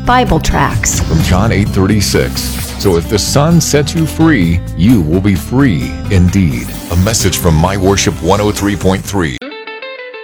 Bible tracts. From John 8:36. So if the Son sets you free, you will be free indeed. A message from My Worship 103.3.